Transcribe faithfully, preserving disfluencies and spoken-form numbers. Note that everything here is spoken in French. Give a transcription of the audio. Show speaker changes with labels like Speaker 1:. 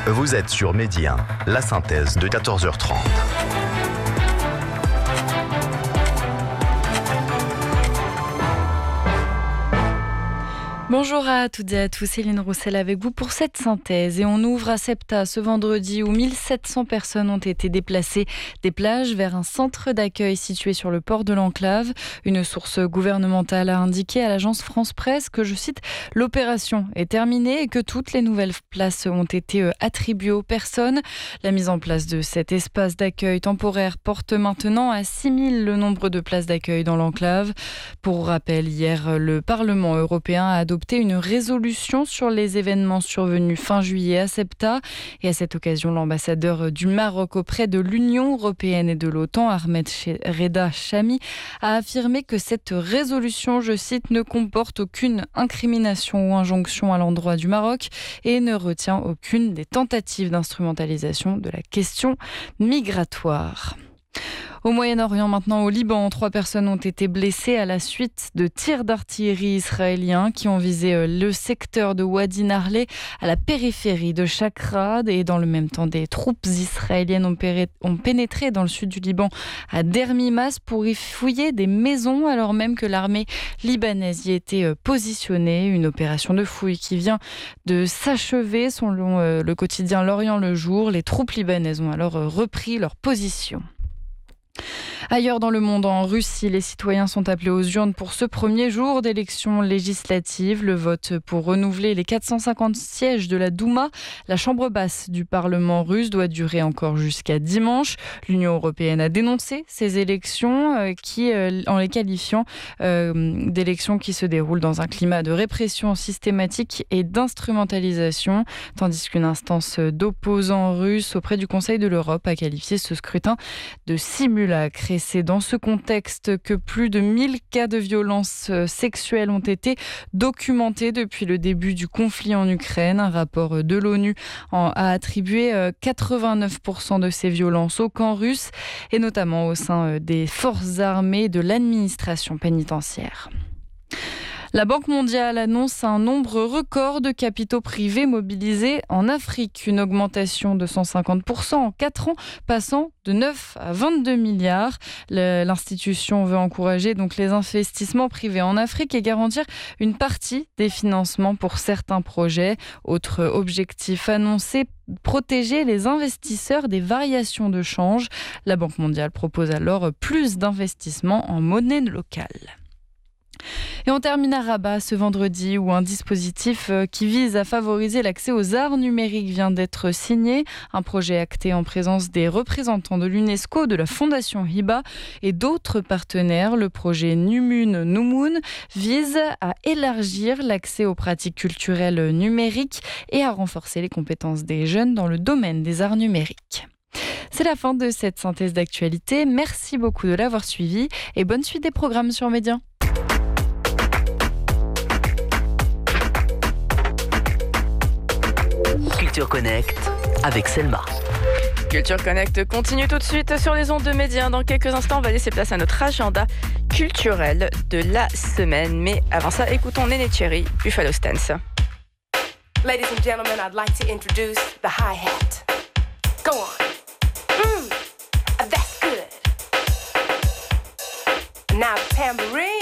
Speaker 1: Vous êtes sur Medi un, la synthèse de quatorze heures trente.
Speaker 2: Bonjour à toutes et à tous, Céline Roussel avec vous pour cette synthèse. Et on ouvre à Septa ce vendredi où mille sept cents personnes ont été déplacées des plages vers un centre d'accueil situé sur le port de l'Enclave. Une source gouvernementale a indiqué à l'agence France Presse que, je cite, « l'opération est terminée et que toutes les nouvelles places ont été attribuées aux personnes ». La mise en place de cet espace d'accueil temporaire porte maintenant à six mille le nombre de places d'accueil dans l'Enclave. Pour rappel, hier, le Parlement européen a adopté une résolution sur les événements survenus fin juillet à Septa. Et à cette occasion, l'ambassadeur du Maroc auprès de l'Union européenne et de l'OTAN, Ahmed Reda Chami, a affirmé que cette résolution, je cite, ne comporte aucune incrimination ou injonction à l'endroit du Maroc et ne retient aucune des tentatives d'instrumentalisation de la question migratoire. Au Moyen-Orient, maintenant au Liban, trois personnes ont été blessées à la suite de tirs d'artillerie israéliens qui ont visé le secteur de Wadi Narleh à la périphérie de Chakrad. Et dans le même temps, des troupes israéliennes ont, péré- ont pénétré dans le sud du Liban à Dermimas pour y fouiller des maisons alors même que l'armée libanaise y était positionnée. Une opération de fouille qui vient de s'achever selon le quotidien L'Orient le jour. Les troupes libanaises ont alors repris leur position. Ailleurs dans le monde, en Russie, les citoyens sont appelés aux urnes pour ce premier jour d'élections législatives. Le vote pour renouveler les quatre cent cinquante sièges de la Douma, la chambre basse du Parlement russe, doit durer encore jusqu'à dimanche. L'Union européenne a dénoncé ces élections euh, qui, euh, en les qualifiant euh, d'élections qui se déroulent dans un climat de répression systématique et d'instrumentalisation, tandis qu'une instance d'opposants russes auprès du Conseil de l'Europe a qualifié ce scrutin de simulacre. Et c'est dans ce contexte que plus de mille cas de violences sexuelles ont été documentés depuis le début du conflit en Ukraine. Un rapport de l'ONU a attribué quatre-vingt-neuf pour cent de ces violences au camp russe et notamment au sein des forces armées et de l'administration pénitentiaire. La Banque mondiale annonce un nombre record de capitaux privés mobilisés en Afrique, une augmentation de cent cinquante pour cent en quatre ans, passant de neuf à vingt-deux milliards. L'institution veut encourager donc les investissements privés en Afrique et garantir une partie des financements pour certains projets. Autre objectif annoncé, protéger les investisseurs des variations de change. La Banque mondiale propose alors plus d'investissements en monnaie locale. Et on termine à Rabat ce vendredi où un dispositif qui vise à favoriser l'accès aux arts numériques vient d'être signé. Un projet acté en présence des représentants de l'UNESCO, de la Fondation Hiba et d'autres partenaires. Le projet Numun Noumoun vise à élargir l'accès aux pratiques culturelles numériques et à renforcer les compétences des jeunes dans le domaine des arts numériques. C'est la fin de cette synthèse d'actualité. Merci beaucoup de l'avoir suivi et bonne suite des programmes sur Medi un.
Speaker 3: Culture Connect avec Selma.
Speaker 4: Culture Connect continue tout de suite sur les ondes de Medi un. Dans quelques instants, on va laisser place à notre agenda culturel de la semaine. Mais avant ça, écoutons Néné Cherry, Buffalo Stance.
Speaker 5: Ladies and gentlemen, I'd like to introduce the hi-hat. Go on. Mm, that's good. Now the tambourine.